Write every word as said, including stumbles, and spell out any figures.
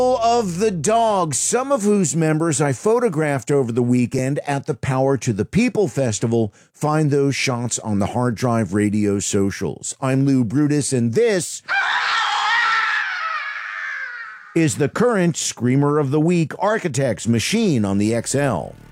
Of the Dogs, some of whose members I photographed over the weekend at the Power to the People Festival. Find those shots on the Hard Drive Radio socials. I'm Lou Brutus, and this is the current Screamer of the Week, Architects Machine on the X L.